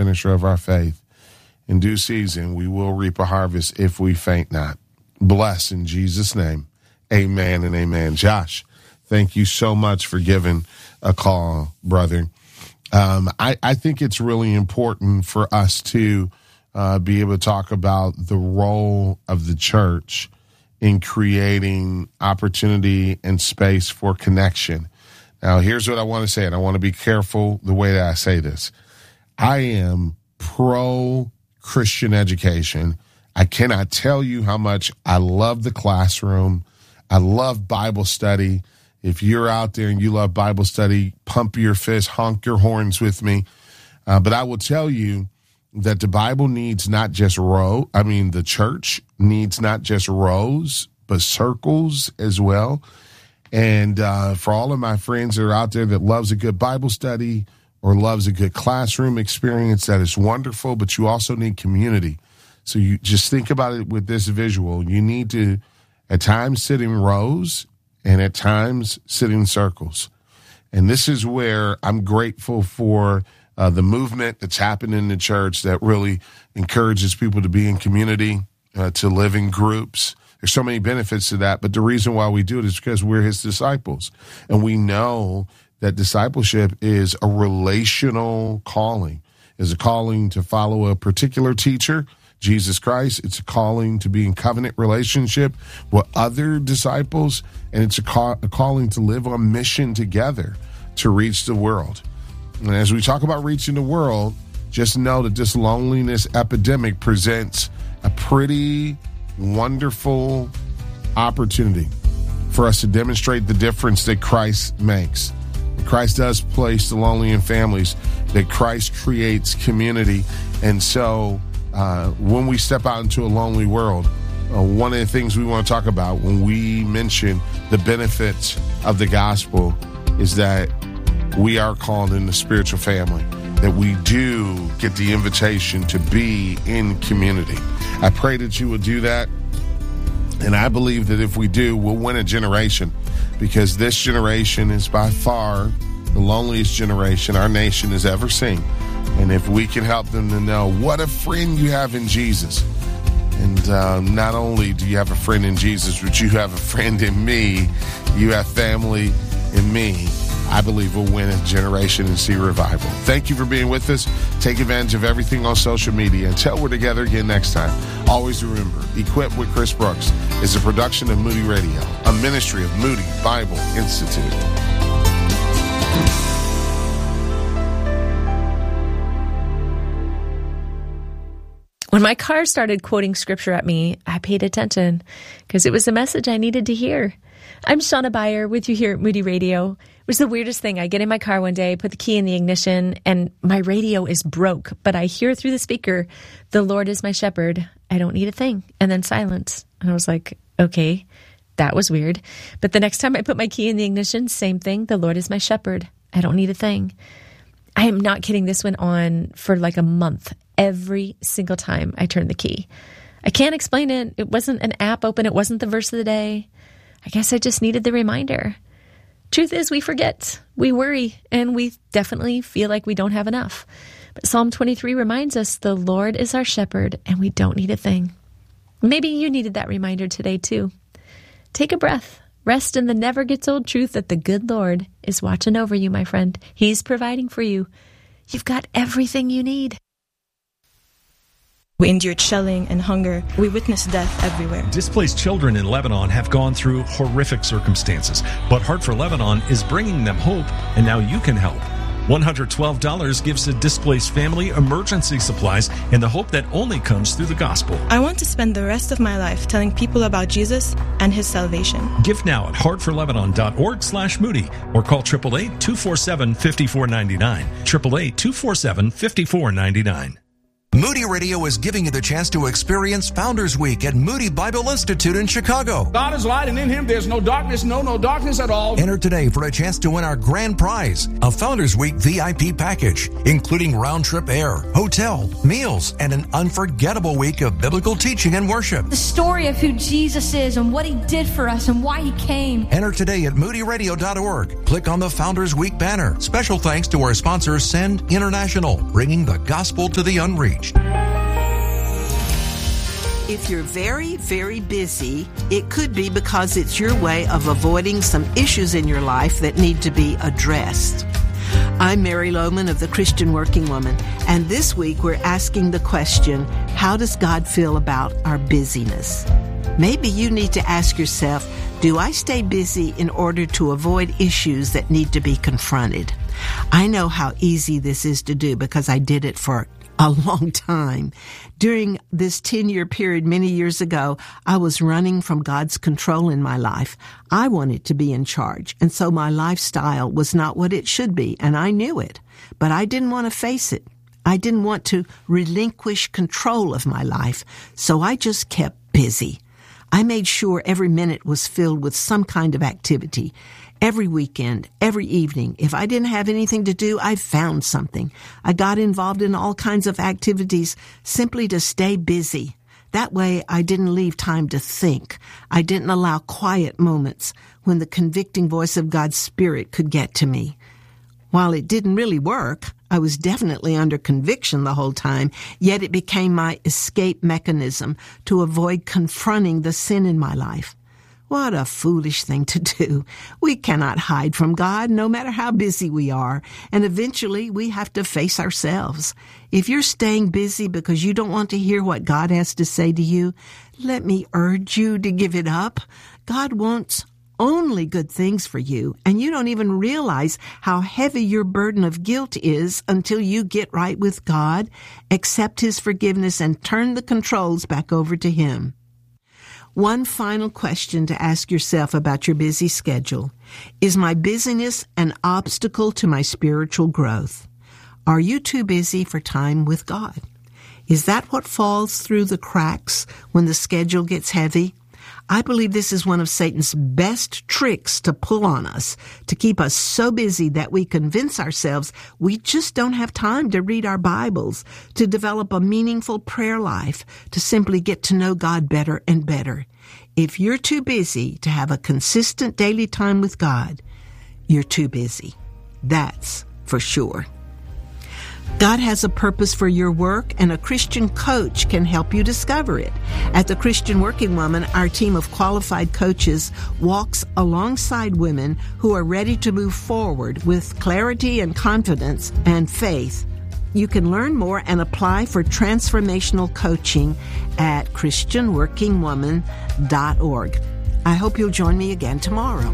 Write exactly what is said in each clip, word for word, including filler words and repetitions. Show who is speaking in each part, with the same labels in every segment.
Speaker 1: finisher of our faith. In due season, we will reap a harvest if we faint not. Bless in Jesus' name. Amen and amen. Josh, thank you so much for giving a call, brother. Um, I, I think it's really important for us to uh, be able to talk about the role of the church in creating opportunity and space for connection. Now, here's what I want to say, and I want to be careful the way that I say this. I am pro-Christian education. I cannot tell you how much I love the classroom. I love Bible study. If you're out there and you love Bible study, pump your fist, honk your horns with me. Uh, but I will tell you that the Bible needs not just row. I mean, the church needs not just rows, but circles as well. And uh, for all of my friends that are out there that loves a good Bible study or loves a good classroom experience, that is wonderful, but you also need community. So you just think about it with this visual. You need to, at times, sit in rows, and at times sit in circles. And this is where I'm grateful for uh, the movement that's happened in the church that really encourages people to be in community, uh, to live in groups. There's so many benefits to that, but the reason why we do it is because we're his disciples. And we know that discipleship is a relational calling, is a calling to follow a particular teacher, Jesus Christ. It's a calling to be in covenant relationship with other disciples, and it's a, call, a calling to live on mission together to reach the world. And as we talk about reaching the world, just know that this loneliness epidemic presents a pretty wonderful opportunity for us to demonstrate the difference that Christ makes. Christ does place the lonely in families, that Christ creates community, and so Uh, when we step out into a lonely world, uh, one of the things we want to talk about when we mention the benefits of the gospel is that we are called in the spiritual family, that we do get the invitation to be in community. I pray that you will do that, and I believe that if we do, we'll win a generation, because this generation is by far the loneliest generation our nation has ever seen. And if we can help them to know what a friend you have in Jesus, and um, not only do you have a friend in Jesus, but you have a friend in me, you have family in me, I believe we'll win a generation and see revival. Thank you for being with us. Take advantage of everything on social media. Until we're together again next time, always remember, Equipped with Chris Brooks is a production of Moody Radio, a ministry of Moody Bible Institute.
Speaker 2: When my car started quoting scripture at me, I paid attention because it was a message I needed to hear. I'm Shauna Beyer with you here at Moody Radio. It was the weirdest thing. I get in my car one day, put the key in the ignition, and my radio is broke, but I hear through the speaker, "The Lord is my shepherd. I don't need a thing." And then silence. And I was like, okay, that was weird. But the next time I put my key in the ignition, same thing. "The Lord is my shepherd. I don't need a thing." I am not kidding. This went on for like a month. Every single time I turned the key. I can't explain it. It wasn't an app open. It wasn't the verse of the day. I guess I just needed the reminder. Truth is, we forget, we worry, and we definitely feel like we don't have enough. But Psalm twenty-three reminds us the Lord is our shepherd and we don't need a thing. Maybe you needed that reminder today too. Take a breath. Rest in the never gets old truth that the good Lord is watching over you, my friend. He's providing for you. You've got everything you need.
Speaker 3: We endured shelling and hunger. We witnessed death everywhere.
Speaker 4: Displaced children in Lebanon have gone through horrific circumstances, but Heart for Lebanon is bringing them hope, and now you can help. one hundred twelve dollars gives a displaced family emergency supplies and the hope that only comes through the gospel.
Speaker 3: I want to spend the rest of my life telling people about Jesus and his salvation.
Speaker 4: Give now at heart for lebanon dot org slash Moody or call eight eight eight, two four seven, five four nine nine. eight eight eight, two four seven, five four nine nine.
Speaker 5: Moody Radio is giving you the chance to experience Founders Week at Moody Bible Institute in Chicago.
Speaker 6: God is light, and in Him there's no darkness, no, no darkness at all.
Speaker 5: Enter today for a chance to win our grand prize, a Founders Week V I P package, including round-trip air, hotel, meals, and an unforgettable week of biblical teaching and worship.
Speaker 7: The story of who Jesus is and what He did for us and why He came.
Speaker 5: Enter today at moody radio dot org. Click on the Founders Week banner. Special thanks to our sponsor, Send International, bringing the gospel to the unreached.
Speaker 8: If you're very, very busy, it could be because it's your way of avoiding some issues in your life that need to be addressed. I'm Mary Lohman of the Christian Working Woman, and this week we're asking the question, how does God feel about our busyness? Maybe you need to ask yourself, do I stay busy in order to avoid issues that need to be confronted? I know how easy this is to do because I did it for a long time. During this ten-year period many years ago, I was running from God's control in my life. I wanted to be in charge, and so my lifestyle was not what it should be, and I knew it. But I didn't want to face it. I didn't want to relinquish control of my life, so I just kept busy. I made sure every minute was filled with some kind of activity. Every weekend, every evening, if I didn't have anything to do, I found something. I got involved in all kinds of activities simply to stay busy. That way, I didn't leave time to think. I didn't allow quiet moments when the convicting voice of God's Spirit could get to me. While it didn't really work, I was definitely under conviction the whole time, yet it became my escape mechanism to avoid confronting the sin in my life. What a foolish thing to do. We cannot hide from God no matter how busy we are, and eventually we have to face ourselves. If you're staying busy because you don't want to hear what God has to say to you, let me urge you to give it up. God wants only good things for you, and you don't even realize how heavy your burden of guilt is until you get right with God, accept His forgiveness, and turn the controls back over to Him. One final question to ask yourself about your busy schedule. Is my busyness an obstacle to my spiritual growth? Are you too busy for time with God? Is that what falls through the cracks when the schedule gets heavy? I believe this is one of Satan's best tricks to pull on us, to keep us so busy that we convince ourselves we just don't have time to read our Bibles, to develop a meaningful prayer life, to simply get to know God better and better. If you're too busy to have a consistent daily time with God, you're too busy. That's for sure. God has a purpose for your work, and a Christian coach can help you discover it. At the Christian Working Woman, our team of qualified coaches walks alongside women who are ready to move forward with clarity and confidence and faith. You can learn more and apply for transformational coaching at christian working woman dot org. I hope you'll join me again tomorrow.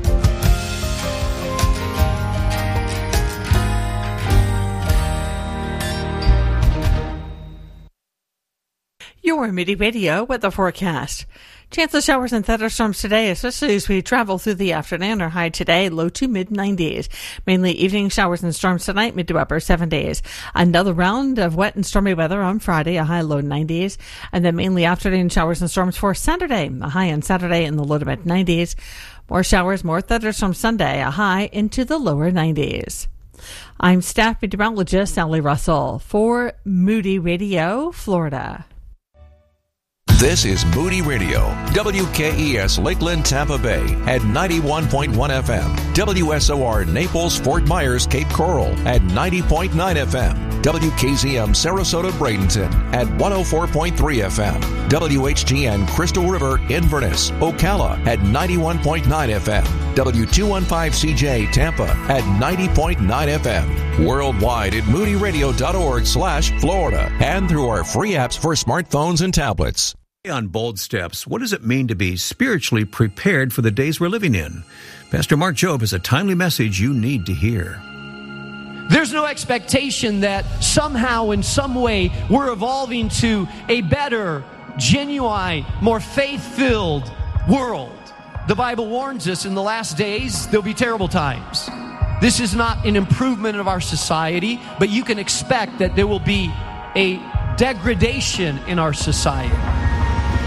Speaker 9: Your Moody Radio with the forecast. Chance of showers and thunderstorms today, especially as we travel through the afternoon. Our high today, low to mid nineties. Mainly evening showers and storms tonight, mid to upper seventies. Another round of wet and stormy weather on Friday, a high low nineties. And then mainly afternoon showers and storms for Saturday, a high on Saturday in the low to mid nineties. More showers, more thunderstorms Sunday, a high into the lower nineties. I'm staff meteorologist Sally Russell for Moody Radio, Florida.
Speaker 5: This is Moody Radio, W K E S Lakeland, Tampa Bay at ninety-one point one F M, W S O R Naples, Fort Myers, Cape Coral at ninety point nine F M, W K Z M Sarasota, Bradenton at one oh four point three F M, W H G N Crystal River, Inverness, Ocala at ninety-one point nine F M, W two fifteen C J Tampa at ninety point nine F M, worldwide at moody radio dot org slash Florida, and through our free apps for smartphones and tablets.
Speaker 10: On Bold Steps, what does it mean to be spiritually prepared for the days we're living in? Pastor Mark Jobe has a timely message you need to hear.
Speaker 11: There's no expectation that somehow, in some way, we're evolving to a better, genuine, more faith-filled world. The Bible warns us in the last days there'll be terrible times. This is not an improvement of our society, but you can expect that there will be a degradation in our society.